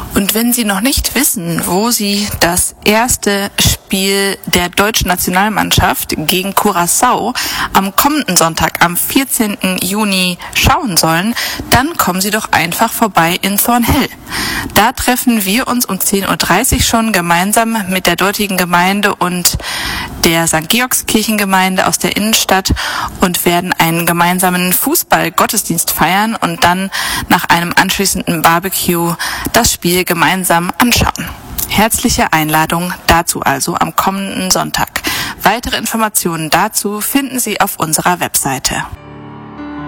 Und wenn Sie noch nicht wissen, wo Sie das erste Spiel der deutschen Nationalmannschaft gegen Curaçao am kommenden Sonntag, am 14. Juni schauen sollen, dann kommen Sie doch einfach vorbei in Zornhell. Da treffen wir uns um 10.30 Uhr schon gemeinsam mit der dortigen Gemeinde und der St. Georgskirchengemeinde aus der Innenstadt und werden einen gemeinsamen Fußball-Gottesdienst feiern und dann nach einem anschließenden Barbecue das Spiel gemeinsam anschauen. Herzliche Einladung dazu also am kommenden Sonntag. Weitere Informationen dazu finden Sie auf unserer Webseite.